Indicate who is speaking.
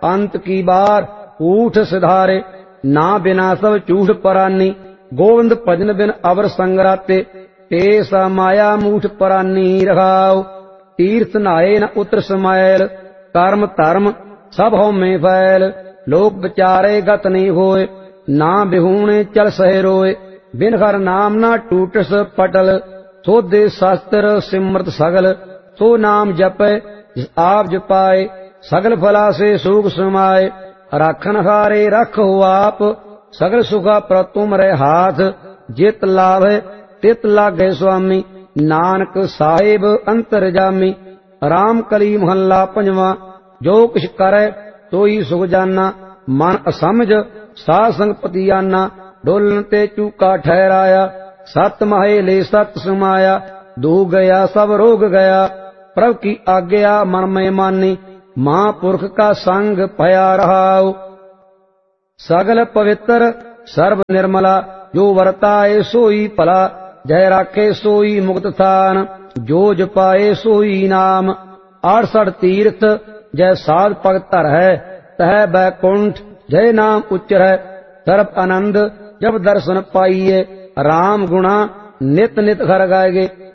Speaker 1: अंत की बार ऊठ सिधारे, ना बिना सब झूठ परानी। गोविंद भजन बिन अवर संगराते, ते सा माया मूठ परानी रखाओ। तीर्थ नहाए न उतर समैल, कर्म धर्म सब हਉ में फैल। लोक विचारे गत नहीं होए, ना बिहूणे चल सहे रोए। बिन हर नाम ना टूटस पटल, सोधे शास्त्र सिमरत सगल। सो नाम जपै जिस आप जपाए, सगल फला से सुख समाए। राखन हारे रखो आप, सगल सुखा पर तुमरे हाथ। जित लाभ तित लागे स्वामी, नानक साहिब अंतरजामी। राम कली महला पंजवा, जो किछ करे सोई सुख जाना। मन असमझ साध संग पतियाना, डोलन ते चूका ठहराया। सत माहे ले सत समाया, दो गया सब रोग गया। प्रभु की आज्ञा मन में मानी, महापुरख का संग भया रहाओ। सगल पवित्र सर्व निर्मला, जो वर्ताए सोई भला। जय राखे सोई मुक्त थान, जो जपाए सोई नाम। 68 तीर्थ जय साध भगत धर है, तह बैकुंठ जय नाम उच्चर है। सर्ब आनंद जब दर्शन पाइए, राम गुणा नित नित घर गाएगे।